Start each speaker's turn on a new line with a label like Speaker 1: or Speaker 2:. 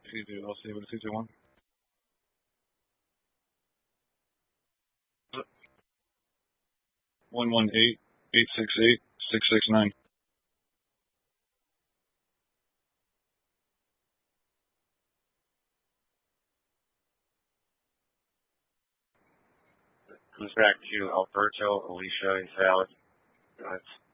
Speaker 1: Easy, I'll see what it's 221. 118-868-669.
Speaker 2: Comes back to Alberto, Alicia, and Valid.